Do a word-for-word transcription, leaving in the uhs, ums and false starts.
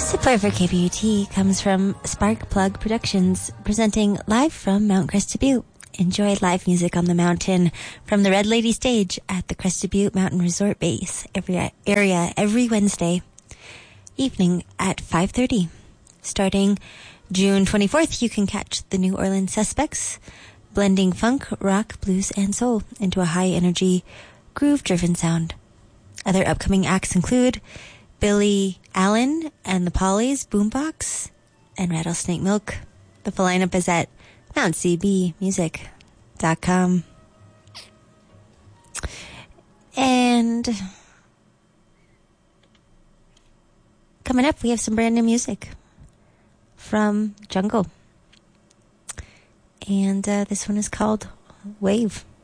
Support for K P U T comes from Spark Plug Productions, presenting live from Mount Crested Butte. Enjoy live music on the mountain from the Red Lady stage at the Crested Butte Mountain Resort Base every area every Wednesday evening at five thirty. Starting June twenty-fourth, you can catch the New Orleans Suspects, blending funk, rock, blues, and soul into a high-energy, groove-driven sound. Other upcoming acts include Billy Allen and the Pollies, Boombox, and Rattlesnake Milk. The full lineup is at mount c b music dot com. And coming up, we have some brand new music from Jungle. And uh, this one is called Wave.